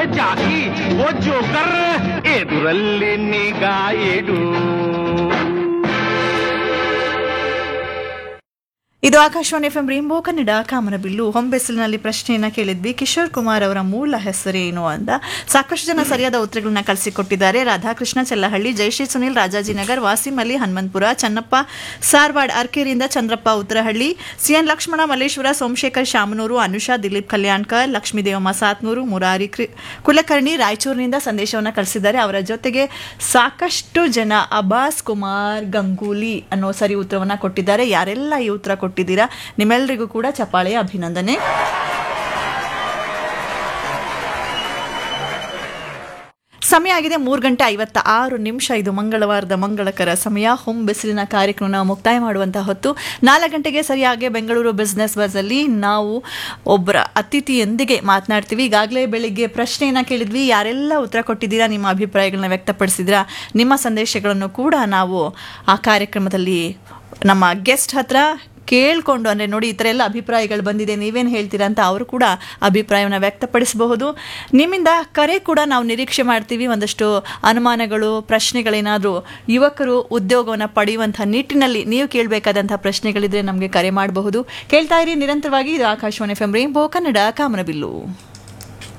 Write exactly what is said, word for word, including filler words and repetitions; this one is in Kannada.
ಜಾತಿ ಓ ಜೋಕರ್ ಎದುರಲ್ಲಿ ನಿಗಾ ಇಡು. ಇದು Akashvani F M rainbow Kannada ಕಾಮನಬಿಲ್ಲು. ಹೊಂಬೆಸಲಿನಲ್ಲಿ ಪ್ರಶ್ನೆಯನ್ನ ಕೇಳಿದ್ವಿ, ಕಿಶೋರ್ ಕುಮಾರ್ ಅವರ ಮೂಲ ಹೆಸರೇನು ಅಂತ. ಸಾಕಷ್ಟು ಜನ ಸರಿಯಾದ ಉತ್ತರಗಳನ್ನ ಕಳಿಸಿಕೊಟ್ಟಿದ್ದಾರೆ. ರಾಧಾಕೃಷ್ಣ ಚೆಲ್ಲಹಳ್ಳಿ, ಜಯಶ್ರೀ ಸುನಿಲ್ ರಾಜಾಜಿನಗರ್, ವಾಸಿಂ ಅಲಿ ಹನುಮಂತಪುರ, ಚನ್ನಪ್ಪ ಸಾರ್ವಾಡ್ ಅರ್ಕೇರಿಯಿಂದ, ಚಂದ್ರಪ್ಪ ಉತ್ತರಹಳ್ಳಿ, ಸಿಎನ್ ಲಕ್ಷ್ಮಣ ಮಲ್ಲೇಶ್ವರ, ಸೋಮಶೇಖರ್ ಶಾಮನೂರು, ಅನುಷಾ ದಿಲೀಪ್ ಕಲ್ಯಾಣ್ಕರ್, ಲಕ್ಷ್ಮೀದೇವಮ್ಮ ಸಾತ್ನೂರು, ಮುರಾರಿ ಕುಲಕರ್ಣಿ ರಾಯಚೂರಿನಿಂದ ಸಂದೇಶವನ್ನು ಕಳಿಸಿದ್ದಾರೆ. ಅವರ ಜೊತೆಗೆ ಸಾಕಷ್ಟು ಜನ ಅಬ್ಬಾಸ್ ಕುಮಾರ್ ಗಂಗೂಲಿ ಅನ್ನೋ ಸರಿ ಉತ್ತರವನ್ನ ಕೊಟ್ಟಿದ್ದಾರೆ. ಯಾರೆಲ್ಲ ಈ ಉತ್ತರ ಕೊಟ್ಟಿದ್ದೀರಾ ನಿಮ್ಮೆಲ್ಲರಿಗೂ ಕೂಡ ಚಪ್ಪಾಳೆಯ ಅಭಿನಂದನೆ. ಸಮಯ ಆಗಿದೆ ಮೂರು ಗಂಟೆ ಐವತ್ತ ಆರು ನಿಮಿಷ. ಇದು ಮಂಗಳವಾರದ ಮಂಗಳಕರ ಸಮಯ. ಹೊಂ ಬಿಸಿಲಿನ ಕಾರ್ಯಕ್ರಮ ಮುಕ್ತಾಯ ಮಾಡುವಂತಹ ಹೊತ್ತು. ನಾಲ್ಕು ಗಂಟೆಗೆ ಸರಿಯಾಗಿ ಬೆಂಗಳೂರು ಬಿಸ್ನೆಸ್ ಬಸ್ಸಲ್ಲಿ ನಾವು ಒಬ್ಬರ ಅತಿಥಿಯೊಂದಿಗೆ ಮಾತನಾಡ್ತೀವಿ. ಈಗಾಗಲೇ ಬೆಳಿಗ್ಗೆ ಪ್ರಶ್ನೆಯನ್ನು ಕೇಳಿದ್ವಿ, ಯಾರೆಲ್ಲ ಉತ್ತರ ಕೊಟ್ಟಿದ್ದೀರಾ, ನಿಮ್ಮ ಅಭಿಪ್ರಾಯಗಳನ್ನ ವ್ಯಕ್ತಪಡಿಸಿದ್ರಾ, ನಿಮ್ಮ ಸಂದೇಶಗಳನ್ನು ಕೂಡ ನಾವು ಆ ಕಾರ್ಯಕ್ರಮದಲ್ಲಿ ನಮ್ಮ ಗೆಸ್ಟ್ ಹತ್ರ ಕೇಳಿಕೊಂಡು, ಅಂದರೆ ನೋಡಿ ಈ ಥರ ಎಲ್ಲ ಅಭಿಪ್ರಾಯಗಳು ಬಂದಿದೆ, ನೀವೇನು ಹೇಳ್ತೀರಾ ಅಂತ ಅವರು ಕೂಡ ಅಭಿಪ್ರಾಯವನ್ನು ವ್ಯಕ್ತಪಡಿಸಬಹುದು. ನಿಮ್ಮಿಂದ ಕರೆ ಕೂಡ ನಾವು ನಿರೀಕ್ಷೆ ಮಾಡ್ತೀವಿ. ಒಂದಷ್ಟು ಅನುಮಾನಗಳು, ಪ್ರಶ್ನೆಗಳೇನಾದರೂ ಯುವಕರು ಉದ್ಯೋಗವನ್ನು ಪಡೆಯುವಂಥ ನಿಟ್ಟಿನಲ್ಲಿ ನೀವು ಕೇಳಬೇಕಾದಂಥ ಪ್ರಶ್ನೆಗಳಿದ್ರೆ ನಮಗೆ ಕರೆ ಮಾಡಬಹುದು. ಕೇಳ್ತಾ ಇರಿ ನಿರಂತರವಾಗಿ. ಇದು Akashvani F M rainbow Kannada ಕಾಮನಬಿಲ್ಲು.